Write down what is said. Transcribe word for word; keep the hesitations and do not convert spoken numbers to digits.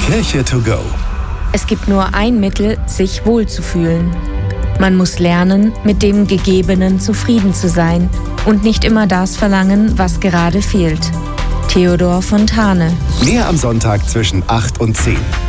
Kirche to go. Es gibt nur ein Mittel, sich wohlzufühlen. Man muss lernen, mit dem Gegebenen zufrieden zu sein und nicht immer das verlangen, was gerade fehlt. Theodor Fontane. Mehr am Sonntag zwischen acht und zehn.